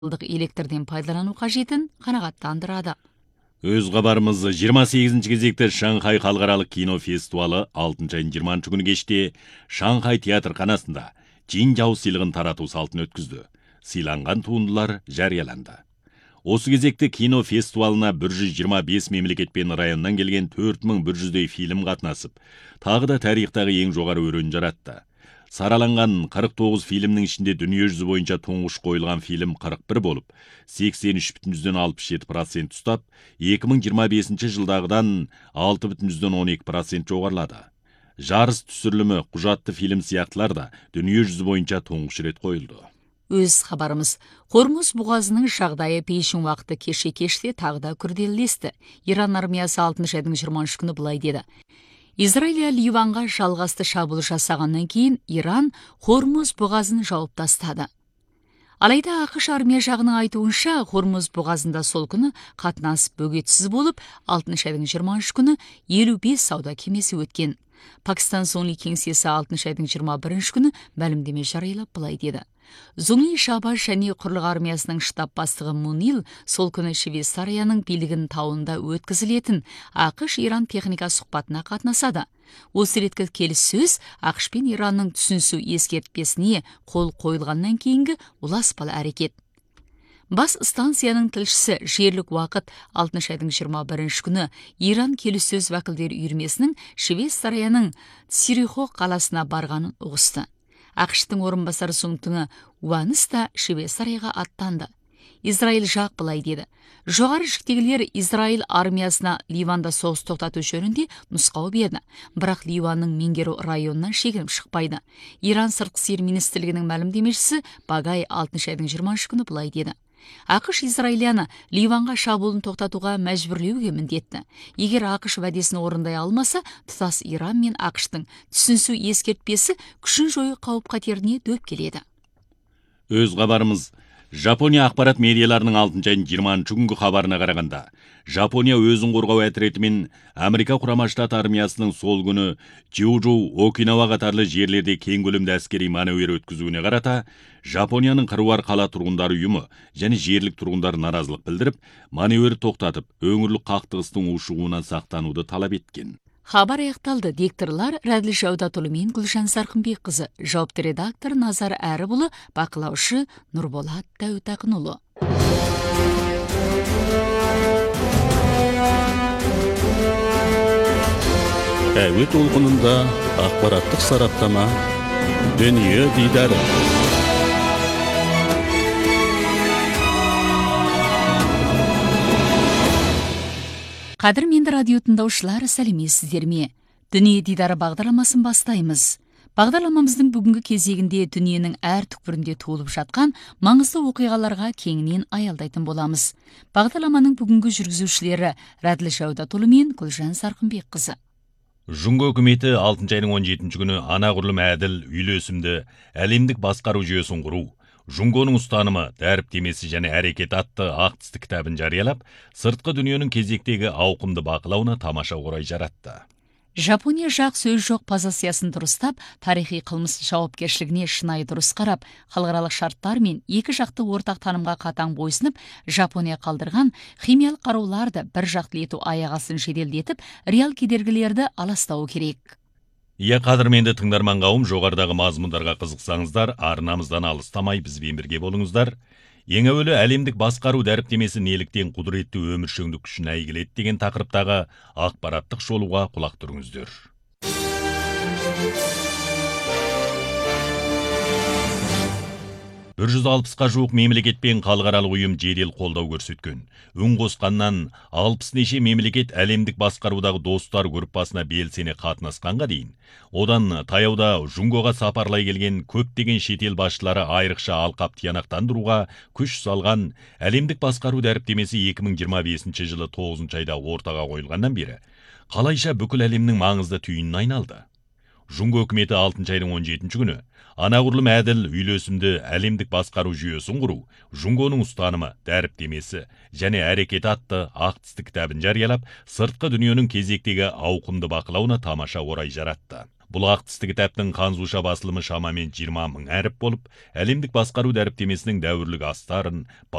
электрден пайдалану қажетін қанағаттандырады. Өз хабарымыз 28 кезекті Шанхай халықаралық кино фестивалы 6 айының 20 күні кеште Шанхай театрханасында Джинжао сыйлығын тарату салтын өткізді. Сыйланған туындылар жарияланды. Осы кезекті кино фестивалына 125 мемлекет пен районнан келген 4100-дей фильм қатынасып, тағы да тарихтағы ең жоғары өрен жаратты. Сараланған 49 фильмнің ішінде дүние жүзі бойынша тұңғыш қойылған фильм 41 болып, 83,67% ұстап, 2025 жылдағыдан 6,12% жоғарылады. Жарыс түсірілімі, құжатты фильм сияқтылар да дүние жүзі бойынша тұңғыш рет қойылды. Өз хабарымыз, Хормуз бұғазының жағдайы пейшін уақыты кеше-кеште тағда күрделесті. Иран армиясы 6 айдың 20 күні бұлай деді. Израиль Ливанға жалғасты шабуыл жасағаннан кейін Иран Хормуз бұғазын жауып тастады. Алайда ақш армия жағының айтуынша Хормуз бұғазында сол күні қатынас бөгетсіз болып, 6 айдың 20 күні 55 сауда кемесі өткен. Пакистан Зоңли кеңсесі 6 айдың 21 күні мәлімдеме жариялап былай деді. Зоңли Шабаш және құрлық армиясының штаб бастығы Мунил сол күні Швейцарияның билігін тауында өткізілетін ақш-Иран техника сұхбатына қатынасады. Осы реткі келіссөз ақш пен Иранның түсінісу ескертпесіне қол қойылғаннан кейінгі ұласпалы әрекет. Бас станцияның тілшісі жерлік уақыт 6 айдың 21 күні Иран келіссөз уәкілдері үйірмесінің Швейцарияның Цюрихо қаласына барғанын ұғысты. ақш-тың орынбасары Сунгтыңы Уаныс та Швейцарияға аттанды. Израиль жақ былай деді. Жоғары жіктегілер Израиль армиясына Ливанда соғыс тоқтату жөнінде нұсқау берді. Бірақ Ливанның меңгеру районынан шегініп шықпайды. Иран сыртқы істер министрлігінің мәлімдемешісі Багай 6 айдың 20 күні былай деді. ақш Израильяны Ливанға шабуылын тоқтатуға мәжбүрлеуге міндетті. Егер ақш уәдесін орындай алмаса, тұтас Иран мен ақш-тың түсінісу ескертпесі күшін жою қауіп-қатеріне дөп келеді. Өз хабарымыз, Жапония ақпарат медиаларының 6 айының 20 күнгі хабарына қарағанда, Жапония өзін қорғау әтіреті мен Америка құрама штат армиясының сол күні Чиуджу, Окинава қатарлы жерлерде кең көлемді әскери маневр өткізуіне қарата, Жапонияның қыруар қала тұрғындары ұйымы және жерлік тұрғындар наразылық білдіріп, маневр тоқтатып, өңірлік қақтығыстың ушығуынан сақтануды талап еткен. Хабар аяқталды. Дикторлар Рәділ Жаудатұлы мен Гүлжан Сарқынбек қызы, жауапты редактор Назар Әрібұлы, бақылаушы Нұрболат Дәутақынұлы. Әуе толқынында ақпараттық сараптама, дүние дидары. Қадірменді радио тыңдаушылар, сәлеметсіздер ме? Дүние дидары бағдарламасын бастаймыз. Бағдарламамыздың бүгінгі кезегінде дүниенің әр түкпірінде толып жатқан маңызды оқиғаларға кеңінен аялдайтын боламыз. Бағдарламаның бүгінгі жүргізушілері Рәділ Жаудатұлы мен Гүлжан Сарқынбек қызы. Жұңго үкіметі 6 айының 17 күні анағұрлым әділ, үйлесімді әлемдік басқару жүйесін құру, Жұңгоның ұстанымы, дәріптемесі және әрекет атты ақтысты кітабын жариялап, сыртқы дүниенің кезектегі ауқымды бақылауына тамаша орай жаратты. Жапония жақ сөз жоқ позициясын дұрыстап, тарихи қылмыс жауапкершілігіне шынайы дұрыс қарап, халықаралық шарттар мен екі жақты ортақ танымға қатаң бойсынып, Жапония қалдырған химиялық қаруларды бір жақтылы ету аяғасын жеделдетіп, реал кедергілерді аластауы керек. Қадірменді тыңдарман қауым, жоғарыдағы мазмұндарға қызықсаңыздар, арнамыздан алыстамай бізбен бірге болыңыздар. Ең әуелі әлемдік басқару дәріптемесі неліктен құдіретті өміршеңдік күшін әйгіледі деген тақырыптағы ақпараттық шолуға құлақ түріңіздер. 160-қа жуық мемлекет пен халықаралық ұйым жедел қолдау көрсеткен. Үн қосқаннан 60 неше мемлекет әлемдік басқарудағы достар группасына белсене қатынасқанға дейін. Одан таяуда Жұңгоға сапарлай келген көптеген шетел басшылары айрықша алқап тиянақтандыруға күш салған әлемдік басқару дәріптемесі 2025 жылы 9 айда ортаға қойылғаннан бері қалайша бүкіл әлемнің маңызды түйінін айналды. Жұңго үкіметі 6 айдың 17 күні анағұрлым әділ, үйлесімді әлемдік басқару жүйесін құру, Жұңгоның ұстанымы, дәріптемесі және әрекет атты ақтысты кітабын жариялап, сыртқы дүниенің кезектегі ауқымды бақылауына тамаша орай жаратты. Бұл ақ тісті кітаптың қанзуша басылымы шамамен 20 мың әріп болып, әлемдік басқару дәріптемесінің дәуірлік астарын,